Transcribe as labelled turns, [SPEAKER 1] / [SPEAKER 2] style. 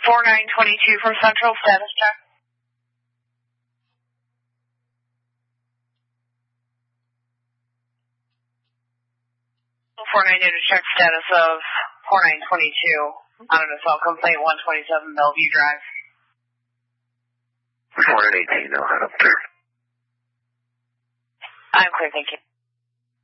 [SPEAKER 1] 4922 from Central, status check. 492 to check status of 4922 on an assault complaint 127 Bellevue Drive.
[SPEAKER 2] 418, now head up there.
[SPEAKER 1] I'm clear, thank you.